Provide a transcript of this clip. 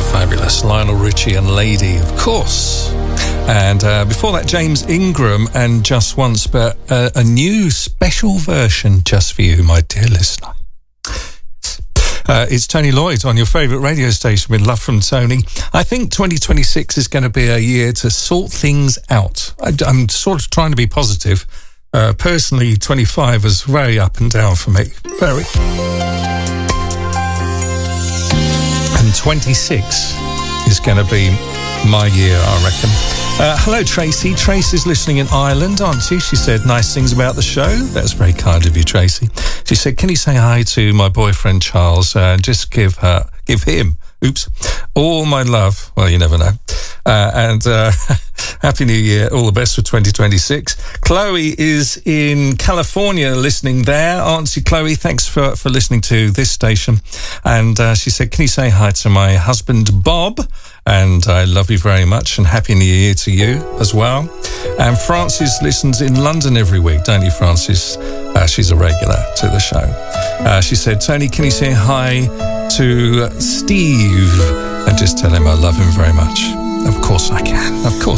Fabulous. Lionel Richie and Lady, of course. And before that, James Ingram and Just Once, but a new special version just for you, my dear listener. It's Tony Lloyd on your favourite radio station with Love from Tony. I think 2026 is going to be a year to sort things out. I'm sort of trying to be positive. Personally, 25 was very up and down for me. Very. And 26 is going to be my year, I reckon. Hello, Tracy. Tracy's listening in Ireland, aren't you? She said nice things about the show. That's very kind of you, Tracy. She said, can you say hi to my boyfriend, Charles? Just give him, all my love. Well, you never know. And Happy New Year. All the best for 2026. Chloe is in California listening there. Aren't you, Chloe? Thanks for listening to this station. And she said, can you say hi to my husband, Bob? And I love you very much, and Happy New Year to you as well. And Frances listens in London every week, don't you, Frances? She's a regular to the show. She said, Tony, can you say hi to Steve? And just tell him I love him very much. Of course I can. Of course